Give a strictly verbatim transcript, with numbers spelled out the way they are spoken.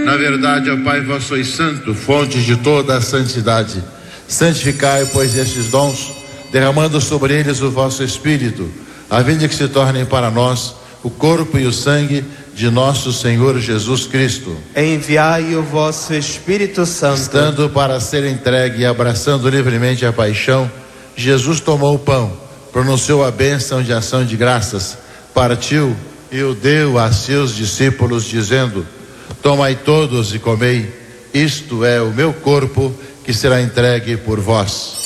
Na verdade, ó Pai, vós sois santo, fonte de toda a santidade. Santificai, pois, estes dons, derramando sobre eles o vosso Espírito, a fim de que se tornem para nós o corpo e o sangue de nosso Senhor Jesus Cristo. Enviai o vosso Espírito Santo. Estando para ser entregue e abraçando livremente a paixão, Jesus tomou o pão, pronunciou a bênção de ação de graças, partiu e o deu a seus discípulos, dizendo: tomai todos e comei, isto é o meu corpo que será entregue por vós.